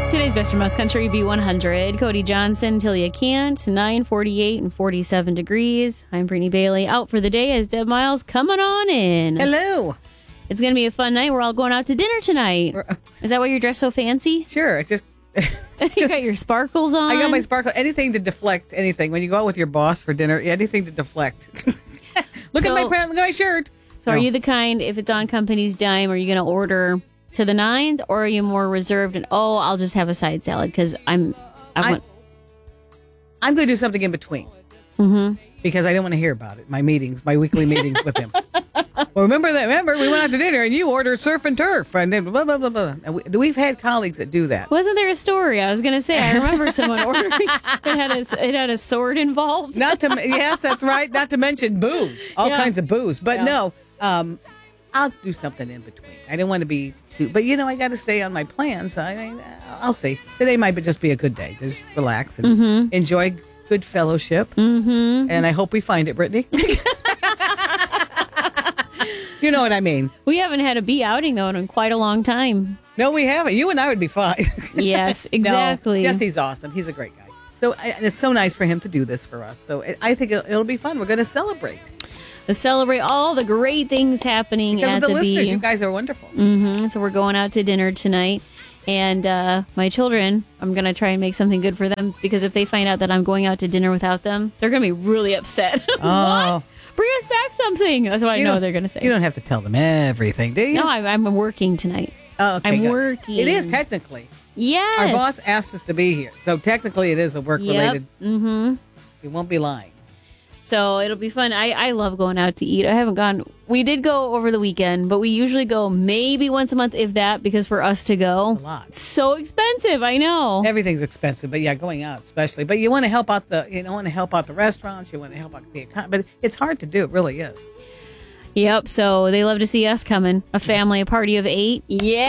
Today's Best from Us Country B100. Cody Johnson, Tilia Kant, 9:48 and 47 degrees. I'm Brittany Bailey, out for the day as Deb Miles coming on in. Hello. It's going to be a fun night. We're all going out to dinner tonight. Is that why you're dressed so fancy? Sure. It's just... You got your sparkles on? I got my sparkle. Anything to deflect anything. When you go out with your boss for dinner, anything to deflect. Look at my shirt. So are you the kind, if it's on company's dime, are you going to order to the nines, or are you more reserved and, I'll just have a side salad because I'm going to do something in between. Mm-hmm. Because I don't want to hear about it. My weekly meetings with him. Well, remember we went out to dinner and you ordered surf and turf and then blah, blah, blah, blah. And we've had colleagues that do that. Wasn't there a story? I was going to say, I remember someone ordering, it had a sword involved. Yes, that's right. Not to mention booze, all kinds of booze. But no, I'll do something in between. I don't want to be too, but I got to stay on my plans. I'll see. Today might just be a good day. Just relax and enjoy good fellowship. Mm-hmm. And I hope we find it, Brittany. You know what I mean. We haven't had a bee outing, though, in quite a long time. No, we haven't. You and I would be fine. Yes, exactly. No, yes, he's awesome. He's a great guy. So it's so nice for him to do this for us. So I think it'll be fun. We're going to celebrate. Celebrate all the great things happening because at of the listeners. bee. You guys are wonderful. Mm-hmm. So we're going out to dinner tonight. And my children, I'm going to try and make something good for them, because if they find out that I'm going out to dinner without them, they're going to be really upset. What? Bring us back something. That's what I know they're going to say. You don't have to tell them everything, do you? No, I'm working tonight. Oh, okay, I'm good. working. It is technically. Yes. Our boss asked us to be here. So technically it is a work-related. Yep. Mm-hmm. We won't be lying. So it'll be fun. I love going out to eat. I haven't gone. We did go over the weekend, but we usually go maybe once a month, if that, because for us to go, a lot. It's so expensive. I know. Everything's expensive, but going out especially. But you want to help out the restaurants. You want to help out the economy. But it's hard to do. It really is. Yep. So they love to see us coming. A party of 8.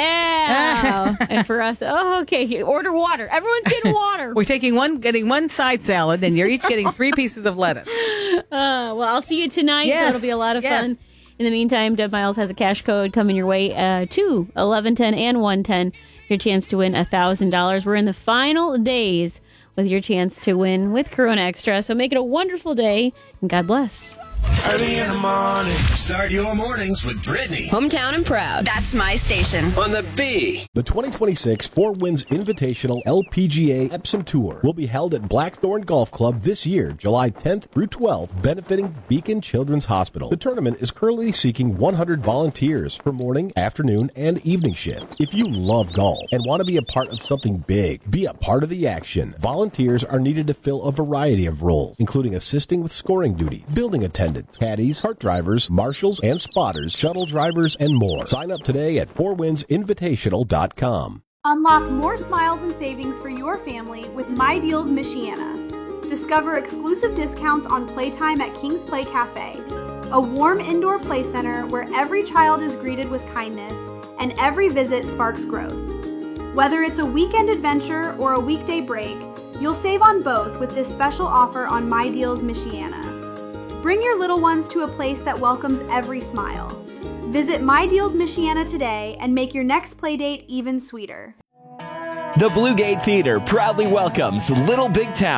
Yeah. And for us, okay. Order water. Everyone's getting water. We're getting one side salad, and you're each getting 3 pieces of lettuce. Well, I'll see you tonight. Yes. So it'll be a lot of fun. In the meantime, Deb Miles has a cash code coming your way to 1110 and 110. Your chance to win $1,000. We're in the final days with your chance to win with Corona Extra. So make it a wonderful day, and God bless. Early in the morning. Start your mornings with Brittany. Hometown and proud. That's my station. On the B. The 2026 Four Winds Invitational LPGA Epsom Tour will be held at Blackthorn Golf Club this year, July 10th through 12th, benefiting Beacon Children's Hospital. The tournament is currently seeking 100 volunteers for morning, afternoon, and evening shift. If you love golf and want to be a part of something big, be a part of the action. Volunteers are needed to fill a variety of roles, including assisting with scoring duty, building attendants, caddies, cart drivers, marshals and spotters, shuttle drivers, and more. Sign up today at fourwindsinvitational.com. Unlock more smiles and savings for your family with My Deals Michiana. Discover exclusive discounts on playtime at King's Play Cafe, a warm indoor play center where every child is greeted with kindness and every visit sparks growth. Whether it's a weekend adventure or a weekday break, you'll save on both with this special offer on My Deals Michiana. Bring your little ones to a place that welcomes every smile. Visit My Deals Michiana today and make your next playdate even sweeter. The Blue Gate Theater proudly welcomes Little Big Town.